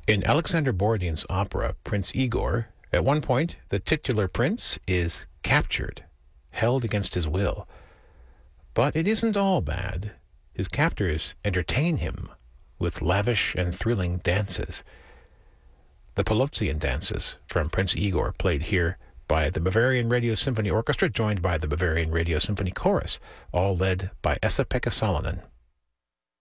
In Alexander Borodin's opera, Prince Igor, at one point, the titular prince is captured, held against his will. But it isn't all bad. His captors entertain him with lavish and thrilling dances. The Polotzian dances from Prince Igor, played here by the Bavarian Radio Symphony Orchestra, joined by the Bavarian Radio Symphony Chorus, all led by Esa-Pekka Salonen.